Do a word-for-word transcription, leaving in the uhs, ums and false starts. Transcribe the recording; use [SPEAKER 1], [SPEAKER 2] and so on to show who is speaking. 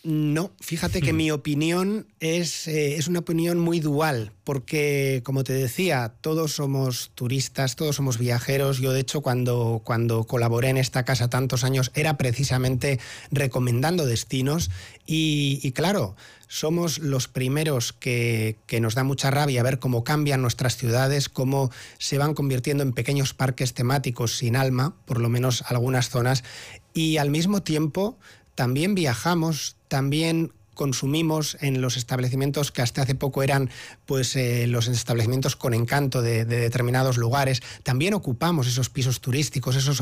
[SPEAKER 1] No, fíjate que mi opinión es, eh, es una opinión muy dual, porque, como te decía, todos somos turistas, todos somos viajeros. Yo, de hecho, cuando, cuando colaboré en esta casa tantos años, era precisamente recomendando destinos y, y claro, somos los primeros que, que nos da mucha rabia ver cómo cambian nuestras ciudades, cómo se van convirtiendo en pequeños parques temáticos sin alma, por lo menos algunas zonas, y al mismo tiempo también viajamos, también consumimos en los establecimientos que hasta hace poco eran pues eh, los establecimientos con encanto de, de determinados lugares. También ocupamos esos pisos turísticos, esos